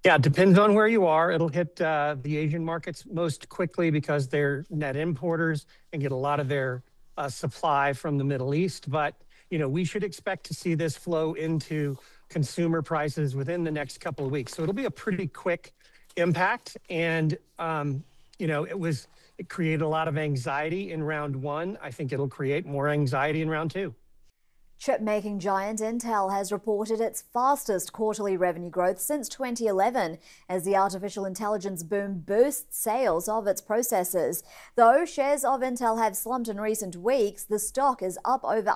Yeah, it depends on where you are. It'll hit the Asian markets most quickly because they're net importers and get a lot of their supply from the Middle East. But we should expect to see this flow into consumer prices within the next couple of weeks. So it'll be a pretty quick impact. And it created a lot of anxiety in round one. I think it'll create more anxiety in round two. Chip-making giant Intel has reported its fastest quarterly revenue growth since 2011 as the artificial intelligence boom boosts sales of its processors. Though shares of Intel have slumped in recent weeks, the stock is up over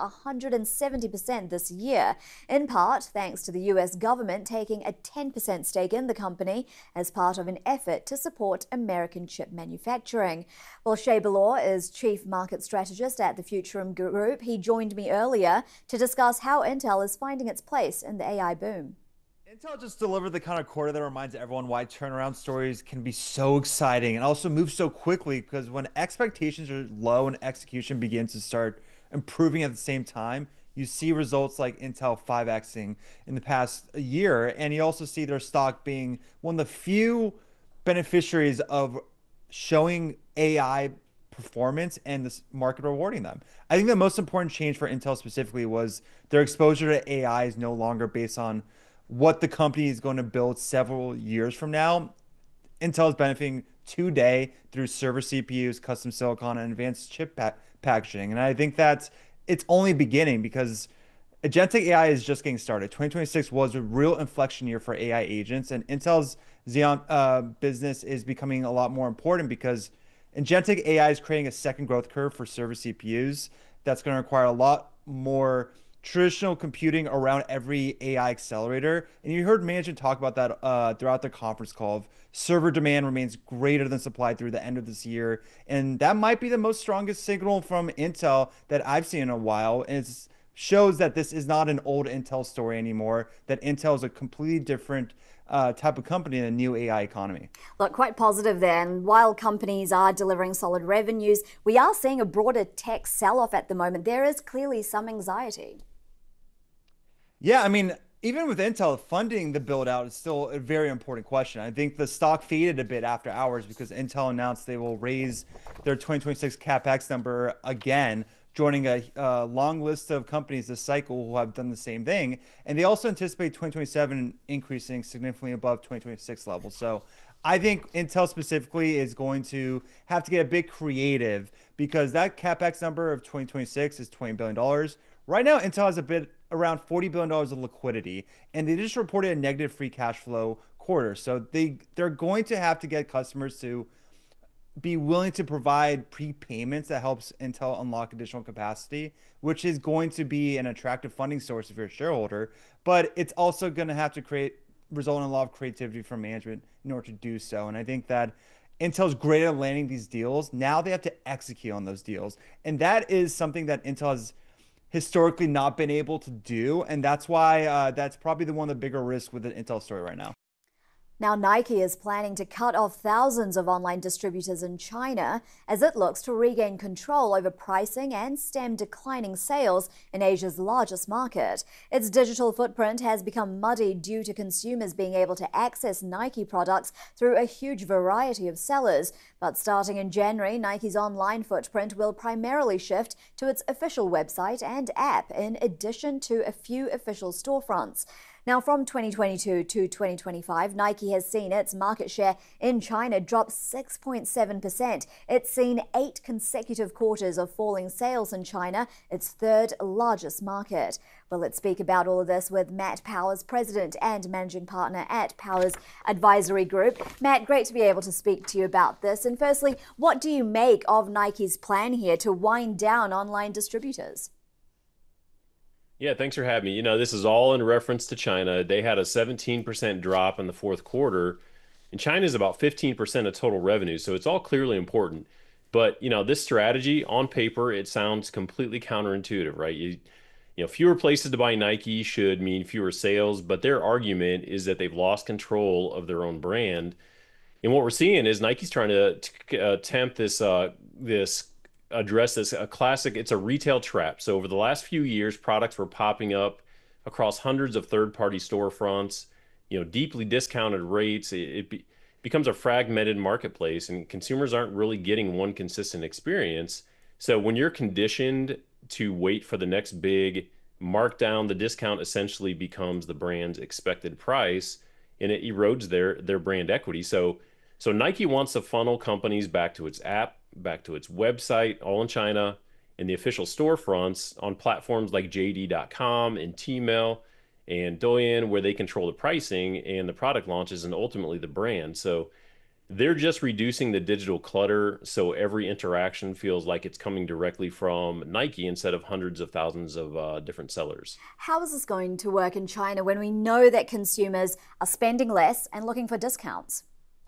170% this year, in part thanks to the US government taking a 10% stake in the company as part of an effort to support American chip manufacturing. Well, Shay Balor is Chief Market Strategist at the Futurum Group. He joined me earlier to discuss how Intel is finding its place in the AI boom. Intel just delivered the kind of quarter that reminds everyone why turnaround stories can be so exciting and also move so quickly, because when expectations are low and execution begins to start improving at the same time, you see results like Intel 5xing in the past year, and you also see their stock being one of the few beneficiaries of showing AI performance and this market rewarding them. I think the most important change for Intel specifically was their exposure to AI is no longer based on what the company is going to build several years from now. Intel is benefiting today through server CPUs, custom silicon, and advanced packaging. And I think that it's only beginning because agentic AI is just getting started. 2026 was a real inflection year for AI agents, and Intel's Xeon business is becoming a lot more important because agentic AI is creating a second growth curve for server CPUs that's going to require a lot more traditional computing around every AI accelerator. And you heard management talk about that throughout the conference call. Of server demand remains greater than supply through the end of this year. And that might be the most strongest signal from Intel that I've seen in a while. And it shows that this is not an old Intel story anymore, that Intel is a completely different type of company in a new AI economy. Look, quite positive then. While companies are delivering solid revenues, we are seeing a broader tech sell-off at the moment. There is clearly some anxiety. Yeah, I mean, even with Intel, funding the build out is still a very important question. I think the stock faded a bit after hours because Intel announced they will raise their 2026 CapEx number again, joining a long list of companies this cycle who have done the same thing. And they also anticipate 2027 increasing significantly above 2026 levels. So I think Intel specifically is going to have to get a bit creative because that CapEx number of 2026 is $20 billion. Right now, Intel has a bit around $40 billion of liquidity, and they just reported a negative free cash flow quarter. So they're going to have to get customers to be willing to provide prepayments that helps Intel unlock additional capacity, which is going to be an attractive funding source if you're a shareholder. But it's also going to have to result in a lot of creativity from management in order to do so. And I think that Intel's great at landing these deals. Now they have to execute on those deals. And that is something that Intel has historically not been able to do. And that's why that's probably one of the bigger risks with the Intel story right now. Now, Nike is planning to cut off thousands of online distributors in China as it looks to regain control over pricing and stem declining sales in Asia's largest market. Its digital footprint has become muddied due to consumers being able to access Nike products through a huge variety of sellers. But starting in January, Nike's online footprint will primarily shift to its official website and app, in addition to a few official storefronts. Now, from 2022 to 2025, Nike has seen its market share in China drop 6.7%. It's seen 8 consecutive quarters of falling sales in China, its third largest market. Well, let's speak about all of this with Matt Powers, President and Managing Partner at Powers Advisory Group. Matt, great to be able to speak to you about this. And firstly, what do you make of Nike's plan here to wind down online distributors? Yeah, thanks for having me. This is all in reference to China. They had a 17% drop in the fourth quarter, and China is about 15% of total revenue, so it's all clearly important. But, this strategy on paper, it sounds completely counterintuitive, right? Fewer places to buy Nike should mean fewer sales, but their argument is that they've lost control of their own brand. And what we're seeing is Nike's trying to attempt this address this a classic. It's a retail trap. So over the last few years, products were popping up across hundreds of third-party storefronts, deeply discounted rates. Becomes a fragmented marketplace, and consumers aren't really getting one consistent experience. So when you're conditioned to wait for the next big markdown, the discount essentially becomes the brand's expected price, and it erodes their brand equity. So Nike wants to funnel companies back to its app, back to its website, all in China, and the official storefronts on platforms like JD.com and Tmall and Douyin, where they control the pricing and the product launches and ultimately the brand. So they're just reducing the digital clutter so every interaction feels like it's coming directly from Nike instead of hundreds of thousands of different sellers. How is this going to work in China when we know that consumers are spending less and looking for discounts?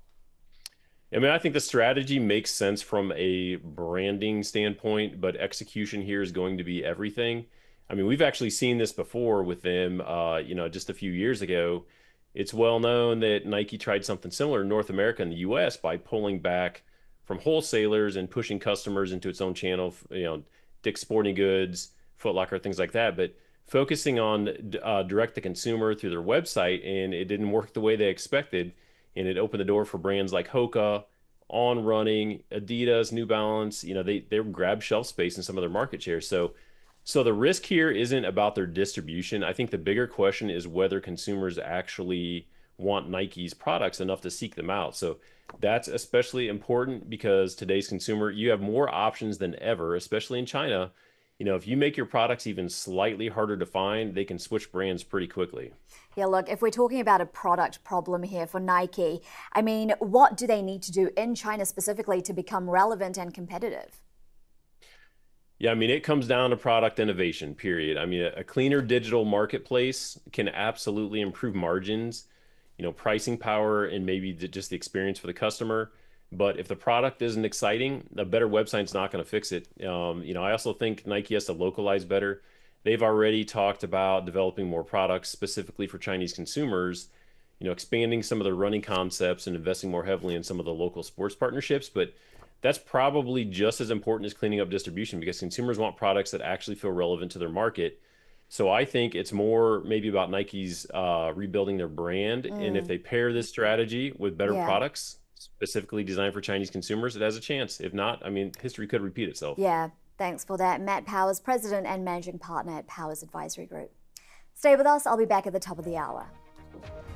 I mean, I think the strategy makes sense from a branding standpoint, but execution here is going to be everything. I mean, we've actually seen this before with them, just a few years ago. It's well known that Nike tried something similar in North America and the US by pulling back from wholesalers and pushing customers into its own channel, Dick's Sporting Goods, Foot Locker, things like that, but focusing on direct to consumer through their website, and it didn't work the way they expected. And it opened the door for brands like Hoka, On Running, Adidas, New Balance. They grab shelf space in some of their market share. So the risk here isn't about their distribution. I think the bigger question is whether consumers actually want Nike's products enough to seek them out. So that's especially important because today's consumer, you have more options than ever, especially in China. If you make your products even slightly harder to find, they can switch brands pretty quickly. Yeah, look, if we're talking about a product problem here for Nike, I mean, what do they need to do in China specifically to become relevant and competitive? Yeah, I mean, it comes down to product innovation, period. I mean, a cleaner digital marketplace can absolutely improve margins, pricing power, and maybe just the experience for the customer. But if the product isn't exciting, a better website's not going to fix it. I also think Nike has to localize better. They've already talked about developing more products specifically for Chinese consumers, expanding some of the running concepts and investing more heavily in some of the local sports partnerships. But that's probably just as important as cleaning up distribution because consumers want products that actually feel relevant to their market. So I think it's more maybe about Nike's rebuilding their brand. And if they pair this strategy with better products, specifically designed for Chinese consumers, it has a chance. If not, I mean, history could repeat itself. Yeah, thanks for that. Matt Powers, President and Managing Partner at Powers Advisory Group. Stay with us. I'll be back at the top of the hour.